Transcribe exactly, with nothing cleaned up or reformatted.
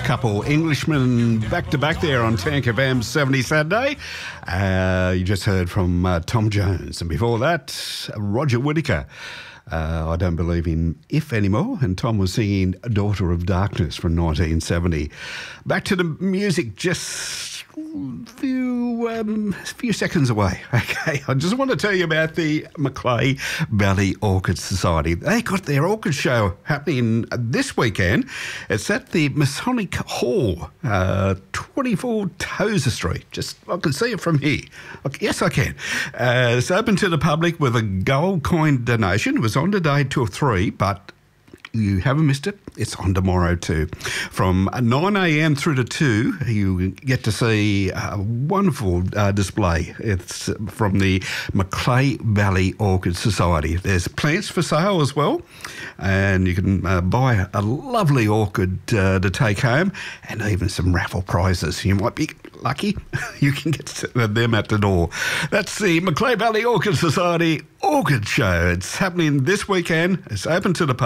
couple Englishmen back-to-back there on Tank F M seventy Saturday. Uh, you just heard from uh, Tom Jones, and before that, Roger Whittaker. Uh, I don't believe in If anymore, and Tom was singing Daughter of Darkness from nineteen seventy. Back to the music, just a few, um, few seconds away. Okay, I just want to tell you about the Macleay Valley Orchid Society. They got their orchid show happening this weekend. It's at the Masonic Hall, uh, twenty-four Tozer Street. Just, I can see it from here. Yes, I can. Uh, it's open to the public with a gold coin donation. It was on today till three, but you haven't missed it. It's on tomorrow too. From nine a m through to two, you get to see a wonderful uh, display. It's from the Macleay Valley Orchid Society. There's plants for sale as well, and you can uh, buy a lovely orchid uh, to take home, and even some raffle prizes. You might be lucky. You can get them at the door. That's the Macleay Valley Orchid Society Orchid Show. It's happening this weekend. It's open to the public.